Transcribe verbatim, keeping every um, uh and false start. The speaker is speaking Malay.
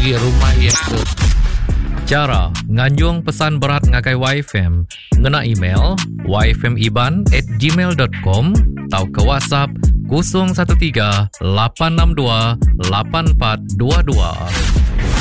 beli rumah yang tu. Cara nganjung pesan berat ngakai Y F M, ngena email y f m iban at gmail dot com atau ke WhatsApp kosong satu tiga lapan enam dua lapan empat dua dua.